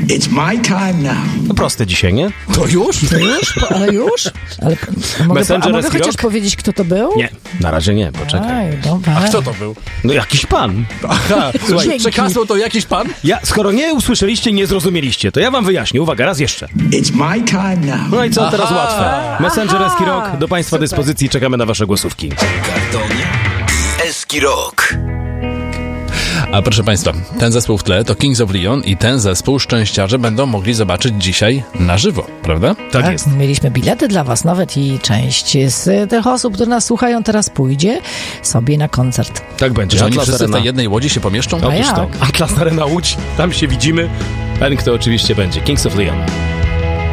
It's my time now. No proste dzisiaj, nie? To już? Ale już? Ale mogę chociaż powiedzieć, kto to był? Nie, na razie nie, poczekaj. Dobra. A kto to był? No jakiś pan. Aha, słuchaj, Dzięki. przekazał to jakiś pan? Skoro nie usłyszeliście, nie zrozumieliście, to ja wam wyjaśnię. Uwaga, raz jeszcze. It's my time now. No i co, teraz łatwe. Messenger Eski Rock do państwa dyspozycji. Czekamy na wasze głosówki. Kartonie Eski Rock. A proszę państwa, ten zespół w tle to Kings of Leon i ten zespół szczęściarze będą mogli zobaczyć dzisiaj na żywo, prawda? Tak jest. Mieliśmy bilety dla was nawet i część z tych osób, które nas słuchają, teraz pójdzie sobie na koncert. Tak będzie. Że oni Atlas wszyscy w Arena. tej jednej łodzi się pomieszczą? Otóż to. jak? Atlas Arena Łódź, tam się widzimy. Ten, kto oczywiście będzie. Kings of Leon.